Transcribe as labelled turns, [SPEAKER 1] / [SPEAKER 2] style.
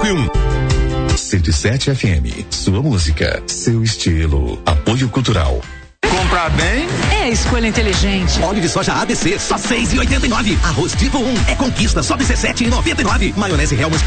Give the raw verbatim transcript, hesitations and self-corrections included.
[SPEAKER 1] cinco e um. cento e sete F M, sua música, seu estilo. Apoio Cultural.
[SPEAKER 2] Comprar bem
[SPEAKER 3] é escolha inteligente.
[SPEAKER 4] Óleo de soja A B C, só seis e oitenta e nove. Arroz tipo um é Conquista, só dezessete e noventa e nove. Maionese Hellmann's